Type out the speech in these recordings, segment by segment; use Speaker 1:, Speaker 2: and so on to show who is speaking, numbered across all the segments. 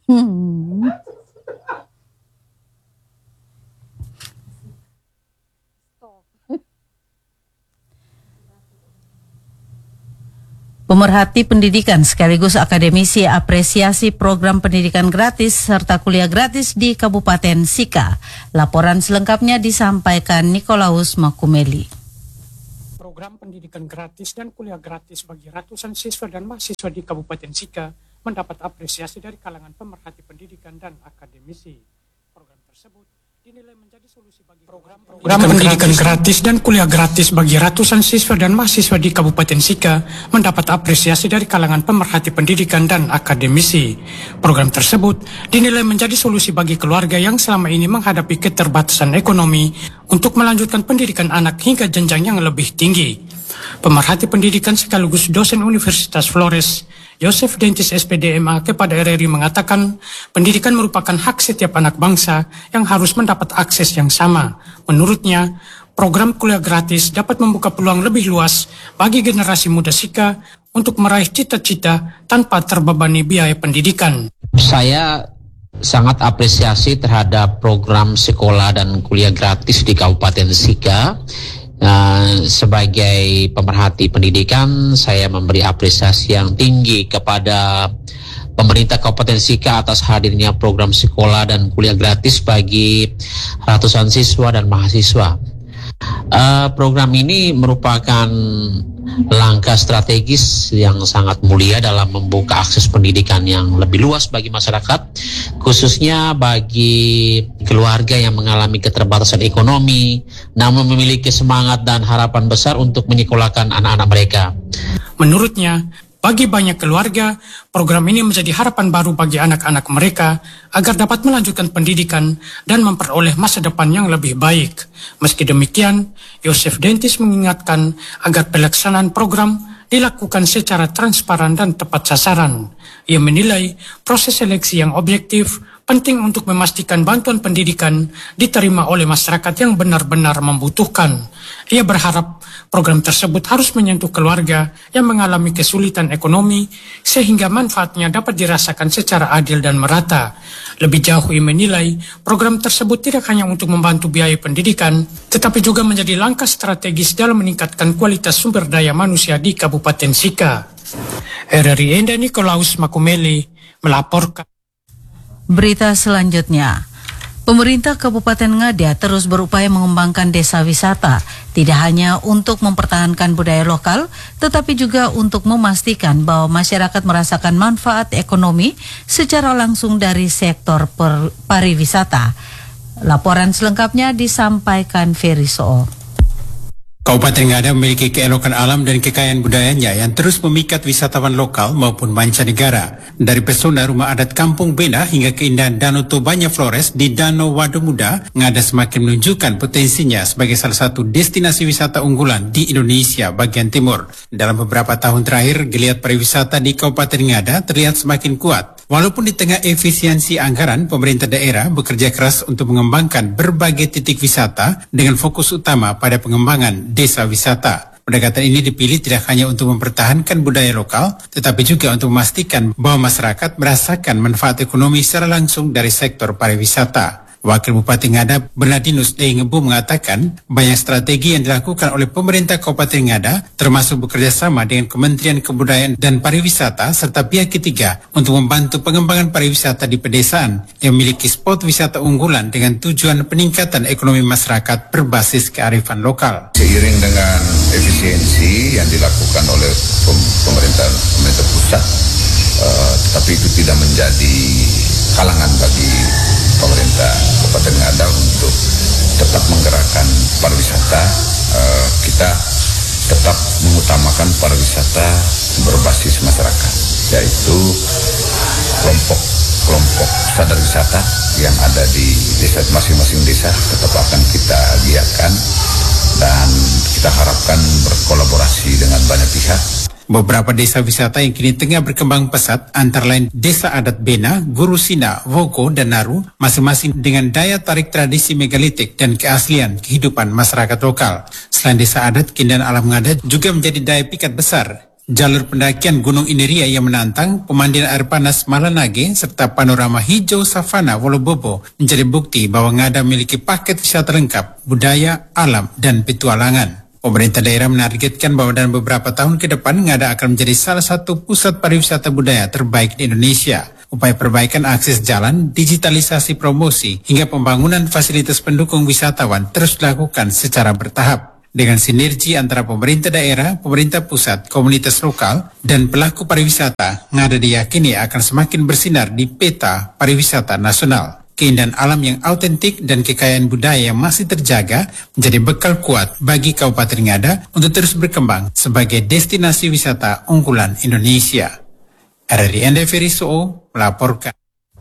Speaker 1: Hmm. Pemerhati pendidikan sekaligus akademisi apresiasi program pendidikan gratis serta kuliah gratis di Kabupaten Sika. Laporan selengkapnya disampaikan Nikolaus Makumeli.
Speaker 2: Program pendidikan gratis dan kuliah gratis bagi ratusan siswa dan mahasiswa di Kabupaten Sika mendapat apresiasi dari kalangan pemerhati pendidikan dan akademisi. Program tersebut dinilai menjadi solusi bagi program pendidikan gratis dan kuliah gratis bagi ratusan siswa dan mahasiswa di Kabupaten Sika mendapat apresiasi dari kalangan pemerhati pendidikan dan akademisi. Program tersebut dinilai menjadi solusi bagi keluarga yang selama ini menghadapi keterbatasan ekonomi untuk melanjutkan pendidikan anak hingga jenjang yang lebih tinggi. Pemerhati pendidikan sekaligus dosen Universitas Flores, Yosef Dentis SPDMA kepada RRI mengatakan, pendidikan merupakan hak setiap anak bangsa yang harus mendapat akses yang sama. Menurutnya, program kuliah gratis dapat membuka peluang lebih luas bagi generasi muda Sika untuk meraih cita-cita tanpa terbebani biaya pendidikan.
Speaker 3: Saya sangat apresiasi terhadap program sekolah dan kuliah gratis di Kabupaten Sika. Sebagai pemerhati pendidikan, saya memberi apresiasi yang tinggi kepada pemerintah Kabupaten Sika atas hadirnya program sekolah dan kuliah gratis bagi ratusan siswa dan mahasiswa. Program ini merupakan langkah strategis yang sangat mulia dalam membuka akses pendidikan yang lebih luas bagi masyarakat, khususnya bagi keluarga yang mengalami keterbatasan ekonomi, namun memiliki semangat dan harapan besar untuk menyekolahkan anak-anak mereka.
Speaker 2: Menurutnya, bagi banyak keluarga, program ini menjadi harapan baru bagi anak-anak mereka agar dapat melanjutkan pendidikan dan memperoleh masa depan yang lebih baik. Meski demikian, Yosef Dentis mengingatkan agar pelaksanaan program dilakukan secara transparan dan tepat sasaran. Ia menilai proses seleksi yang objektif penting untuk memastikan bantuan pendidikan diterima oleh masyarakat yang benar-benar membutuhkan. Ia berharap program tersebut harus menyentuh keluarga yang mengalami kesulitan ekonomi sehingga manfaatnya dapat dirasakan secara adil dan merata. Lebih jauh ia menilai program tersebut tidak hanya untuk membantu biaya pendidikan, tetapi juga menjadi langkah strategis dalam meningkatkan kualitas sumber daya manusia di Kabupaten Sika. RRI Enda Nikolaus Makumeli melaporkan.
Speaker 1: Berita selanjutnya, pemerintah Kabupaten Ngada terus berupaya mengembangkan desa wisata, tidak hanya untuk mempertahankan budaya lokal, tetapi juga untuk memastikan bahwa masyarakat merasakan manfaat ekonomi secara langsung dari sektor pariwisata. Laporan selengkapnya disampaikan Ferry Soo.
Speaker 4: Kabupaten Ngada memiliki keelokan alam dan kekayaan budayanya yang terus memikat wisatawan lokal maupun mancanegara. Dari pesona rumah adat Kampung Bena hingga keindahan Danau Tobanya Flores di Danau Waduk Muda, Ngada semakin menunjukkan potensinya sebagai salah satu destinasi wisata unggulan di Indonesia bagian timur. Dalam beberapa tahun terakhir, geliat pariwisata di Kabupaten Ngada terlihat semakin kuat. Walaupun di tengah efisiensi anggaran, pemerintah daerah bekerja keras untuk mengembangkan berbagai titik wisata dengan fokus utama pada pengembangan desa wisata. Pendekatan ini dipilih tidak hanya untuk mempertahankan budaya lokal, tetapi juga untuk memastikan bahwa masyarakat merasakan manfaat ekonomi secara langsung dari sektor pariwisata. Wakil Bupati Ngada Bernardinus D. Ngebu mengatakan banyak strategi yang dilakukan oleh pemerintah Kabupaten Ngada termasuk bekerja sama dengan Kementerian Kebudayaan dan Pariwisata serta pihak ketiga untuk membantu pengembangan pariwisata di pedesaan yang memiliki spot wisata unggulan dengan tujuan peningkatan ekonomi masyarakat berbasis kearifan lokal.
Speaker 5: Seiring dengan efisiensi yang dilakukan oleh pemerintah pusat, tetapi itu tidak menjadi halangan bagi pemerintah Kabupaten Ngada untuk tetap menggerakkan pariwisata. Kita tetap mengutamakan pariwisata berbasis masyarakat, yaitu kelompok sadar wisata yang ada di desa masing-masing desa tetap akan kita giatkan dan kita harapkan berkolaborasi dengan banyak pihak.
Speaker 4: Beberapa desa wisata yang kini tengah berkembang pesat antara lain Desa Adat Bena, Gurusina, Woko, dan Naru, masing-masing dengan daya tarik tradisi megalitik dan keaslian kehidupan masyarakat lokal. Selain desa adat, keindahan alam Ngada juga menjadi daya pikat besar jalur pendakian Gunung Iniria yang menantang, pemandian air panas Malanage, serta panorama hijau savana Wolobobo menjadi bukti bahwa Ngada memiliki paket wisata lengkap, budaya, alam, dan petualangan. Pemerintah daerah menargetkan bahwa dalam beberapa tahun ke depan Ngada akan menjadi salah satu pusat pariwisata budaya terbaik di Indonesia. Upaya perbaikan akses jalan, digitalisasi promosi, hingga pembangunan fasilitas pendukung wisatawan terus dilakukan secara bertahap. Dengan sinergi antara pemerintah daerah, pemerintah pusat, komunitas lokal, dan pelaku pariwisata, Ngada diyakini akan semakin bersinar di peta pariwisata nasional. Keindahan alam yang autentik dan kekayaan budaya yang masih terjaga menjadi bekal kuat bagi Kabupaten Ngada untuk terus berkembang sebagai destinasi wisata unggulan Indonesia. RRI NDV Riso melaporkan.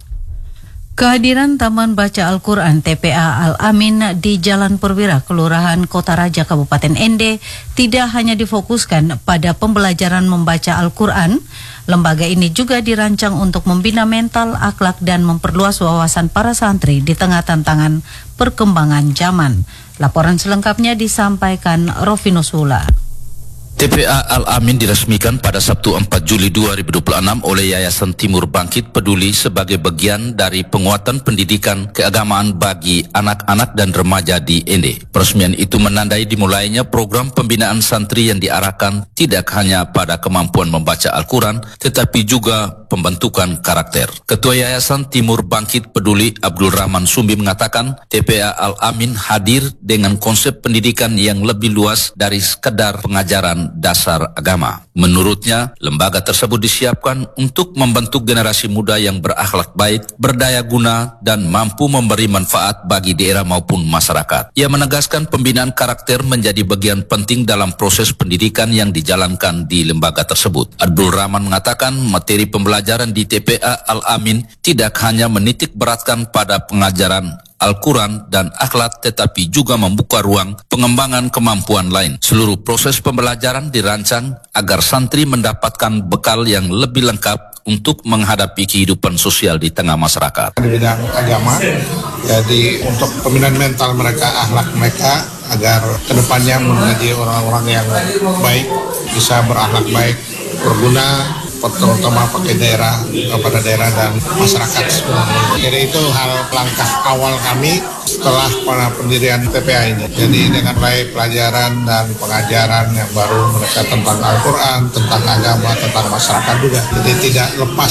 Speaker 1: Kehadiran Taman Baca Al-Quran TPA Al-Amin di Jalan Perwira, Kelurahan Kota Raja, Kabupaten Ende tidak hanya difokuskan pada pembelajaran membaca Al-Quran. Lembaga ini juga dirancang untuk membina mental, akhlak, dan memperluas wawasan para santri di tengah tantangan perkembangan zaman. Laporan selengkapnya disampaikan Rofinus Hula.
Speaker 6: TPA Al-Amin diresmikan pada Sabtu 4 Juli 2026 oleh Yayasan Timur Bangkit Peduli sebagai bagian dari penguatan pendidikan keagamaan bagi anak-anak dan remaja di Ende. Peresmian itu menandai dimulainya program pembinaan santri yang diarahkan tidak hanya pada kemampuan membaca Al-Quran, tetapi juga pembentukan karakter. Ketua Yayasan Timur Bangkit Peduli Abdul Rahman Sumbi mengatakan TPA Al-Amin hadir dengan konsep pendidikan yang lebih luas dari sekedar pengajaran dasar agama. Menurutnya, lembaga tersebut disiapkan untuk membentuk generasi muda yang berakhlak baik, berdaya guna, dan mampu memberi manfaat bagi daerah maupun masyarakat. Ia menegaskan pembinaan karakter menjadi bagian penting dalam proses pendidikan yang dijalankan di lembaga tersebut. Abdul Rahman mengatakan materi pembelajaran di TPA Al-Amin tidak hanya menitik beratkan pada pengajaran Al-Quran dan akhlak, tetapi juga membuka ruang pengembangan kemampuan lain. Seluruh proses pembelajaran dirancang agar santri mendapatkan bekal yang lebih lengkap untuk menghadapi kehidupan sosial di tengah masyarakat.
Speaker 7: Di bidang agama, jadi untuk pembinaan mental mereka, akhlak mereka, agar kedepannya menjadi orang-orang yang baik, bisa berakhlak baik, berguna, terutama pakai daerah, kepada daerah dan masyarakat sebenarnya. Jadi itu hal langkah awal kami setelah pendirian TPA ini. Jadi dengan baik pelajaran dan pengajaran yang baru mereka tentang Al-Quran, tentang agama, tentang masyarakat juga. Jadi tidak lepas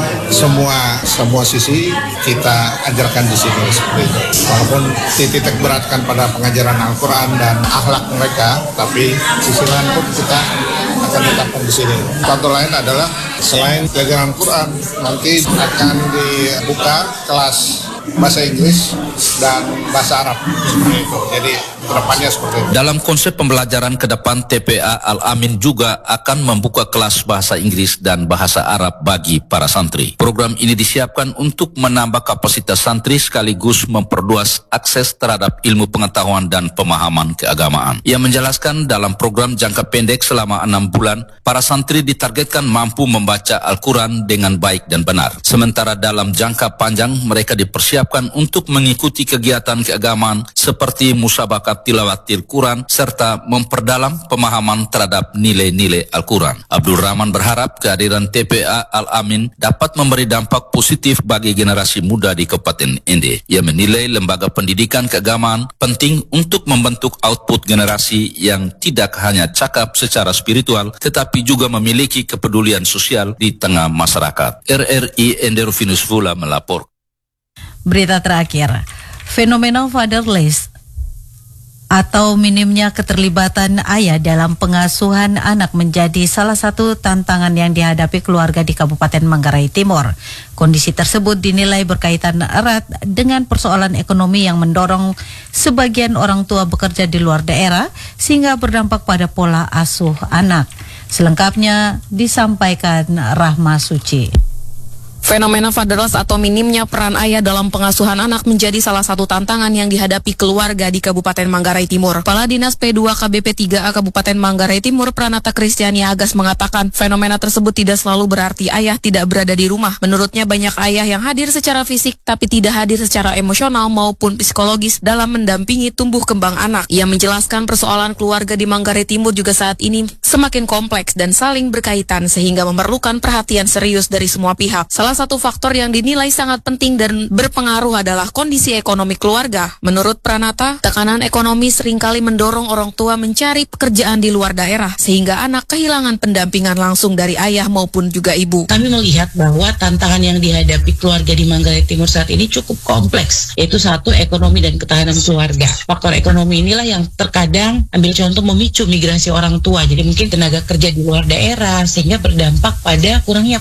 Speaker 7: semua sisi kita ajarkan di sini seperti itu. Walaupun titik beratkan pada pengajaran Al-Quran dan akhlak mereka, tapi sisi lain pun kita akan tetapkan di sini. Contoh lain adalah selain pelajaran Quran, nanti akan dibuka kelas bahasa Inggris dan bahasa Arab seperti itu. Jadi kedepannya seperti itu.
Speaker 6: Dalam konsep pembelajaran ke depan, TPA Al-Amin juga akan membuka kelas bahasa Inggris dan bahasa Arab bagi para santri. Program ini disiapkan untuk menambah kapasitas santri sekaligus memperluas akses terhadap ilmu pengetahuan dan pemahaman keagamaan. Ia menjelaskan dalam program jangka pendek selama 6 bulan, para santri ditargetkan mampu membaca Al-Quran dengan baik dan benar. Sementara dalam jangka panjang mereka dipersiapkan untuk mengikuti kegiatan keagamaan seperti musabakat tilawatil Quran serta memperdalam pemahaman terhadap nilai-nilai Al-Quran. Abdul Rahman berharap kehadiran TPA Al-Amin dapat memberi dampak positif bagi generasi muda di Kabupaten Ende. Ia menilai lembaga pendidikan keagamaan penting untuk membentuk output generasi yang tidak hanya cakap secara spiritual tetapi juga memiliki kepedulian sosial di tengah masyarakat. RRI Ende Rufinus Vula melapor.
Speaker 1: Berita terakhir, fenomena fatherless atau minimnya keterlibatan ayah dalam pengasuhan anak menjadi salah satu tantangan yang dihadapi keluarga di Kabupaten Manggarai Timur. Kondisi tersebut dinilai berkaitan erat dengan persoalan ekonomi yang mendorong sebagian orang tua bekerja di luar daerah sehingga berdampak pada pola asuh anak. Selengkapnya disampaikan Rahma Suci.
Speaker 8: Fenomena fatherless atau minimnya peran ayah dalam pengasuhan anak menjadi salah satu tantangan yang dihadapi keluarga di Kabupaten Manggarai Timur. Kepala Dinas P2 KBP 3A Kabupaten Manggarai Timur Pranata Kristiani Agas mengatakan fenomena tersebut tidak selalu berarti ayah tidak berada di rumah. Menurutnya banyak ayah yang hadir secara fisik tapi tidak hadir secara emosional maupun psikologis dalam mendampingi tumbuh kembang anak. Ia menjelaskan persoalan keluarga di Manggarai Timur juga saat ini semakin kompleks dan saling berkaitan sehingga memerlukan perhatian serius dari semua pihak. Salah satu faktor yang dinilai sangat penting dan berpengaruh adalah kondisi ekonomi keluarga. Menurut Pranata, tekanan ekonomi seringkali mendorong orang tua mencari pekerjaan di luar daerah sehingga anak kehilangan pendampingan langsung dari ayah maupun juga ibu.
Speaker 9: Kami melihat bahwa tantangan yang dihadapi keluarga di Manggarai Timur saat ini cukup kompleks, yaitu satu, ekonomi dan ketahanan keluarga. Faktor ekonomi inilah yang terkadang ambil contoh memicu migrasi orang tua. Jadi mungkin tenaga kerja di luar daerah sehingga berdampak pada kurangnya